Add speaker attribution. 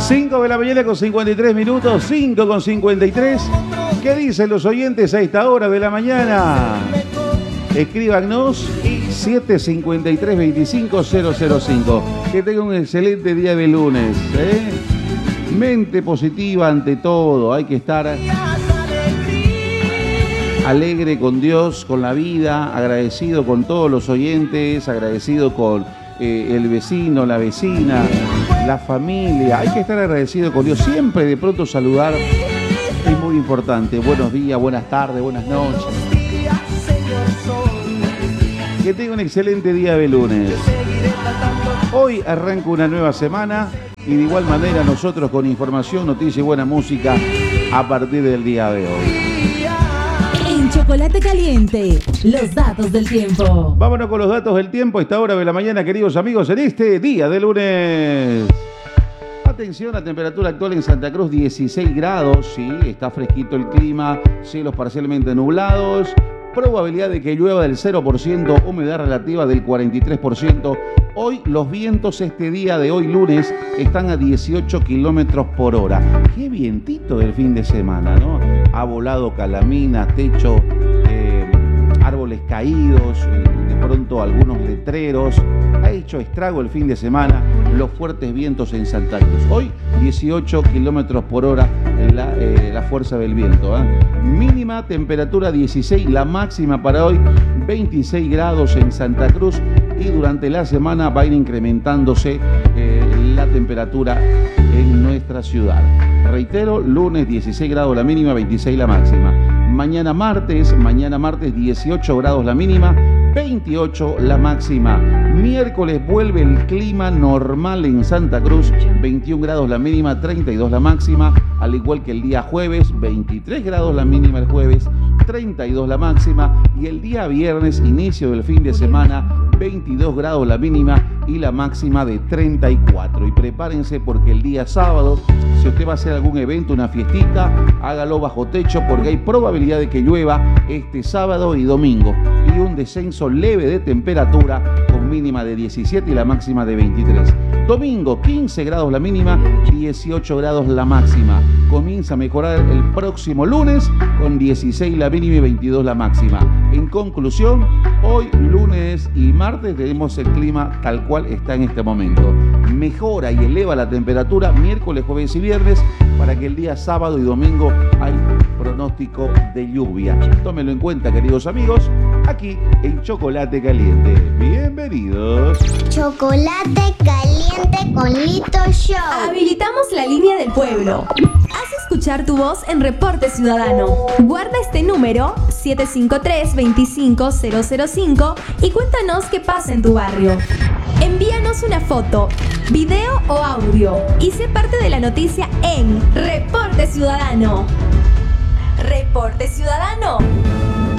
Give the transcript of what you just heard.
Speaker 1: 5 de la mañana con 53 minutos, 5 con 53. ¿Qué dicen los oyentes a esta hora de la mañana? Escríbanos 753-25-005. Que tengan un excelente día de lunes. Mente positiva ante todo. Hay que estar alegre con Dios, con la vida, agradecido con todos los oyentes, agradecido con el vecino, la vecina, la familia. Hay que estar agradecido con Dios. Siempre de pronto saludar es muy importante. Buenos días, buenas tardes, buenas noches. Que tenga un excelente día de lunes. Hoy arranca una nueva semana y de igual manera nosotros con información, noticias y buena música a partir del día de hoy.
Speaker 2: En Chocolate Caliente, los datos del tiempo.
Speaker 1: Vámonos con los datos del tiempo a esta hora de la mañana, queridos amigos, en este día de lunes. Atención, la temperatura actual en Santa Cruz 16 grados, sí, está fresquito el clima, cielos parcialmente nublados, probabilidad de que llueva del 0%, humedad relativa del 43%. Hoy los vientos este día de hoy lunes están a 18 kilómetros por hora. Qué vientito del fin de semana, ¿no? Ha volado calaminas, techo, árboles caídos, de pronto algunos letreros. Ha hecho estrago el fin de semana los fuertes vientos en Santa Cruz. Hoy 18 kilómetros por hora la fuerza del viento. Mínima temperatura 16, la máxima para hoy 26 grados en Santa Cruz y durante la semana va a ir incrementándose la temperatura en nuestra ciudad. Reitero, lunes 16 grados la mínima, 26 la máxima. Mañana martes 18 grados la mínima, 28 la máxima. Miércoles vuelve el clima normal en Santa Cruz, 21 grados la mínima, 32 la máxima, al igual que el día jueves, 23 grados la mínima el jueves, 32 la máxima, y el día viernes, inicio del fin de semana, 22 grados la mínima y la máxima de 34. Y prepárense porque el día sábado, si usted va a hacer algún evento, una fiestita, hágalo bajo techo porque hay probabilidad de que llueva este sábado y domingo. Y un descenso leve de temperatura con mínima de 17 y la máxima de 23. Domingo, 15 grados la mínima, 18 grados la máxima. Comienza a mejorar el próximo lunes con 16 la mínima y 22 la máxima. En conclusión, hoy, lunes y martes tenemos el clima tal cual está en este momento. Mejora y eleva la temperatura miércoles, jueves y viernes para que el día sábado y domingo hay pronóstico de lluvia. Tómenlo en cuenta, queridos amigos, aquí en Chocolate Caliente. Bienvenidos.
Speaker 3: Chocolate Caliente con Lito Show.
Speaker 2: Habilitamos la línea del pueblo. Haz escuchar tu voz en Reporte Ciudadano. Guarda este número 753-25005 y cuéntanos qué pasa en tu barrio. Envíanos una foto, video o audio y sé parte de la noticia en Reporte Ciudadano. Reporte Ciudadano.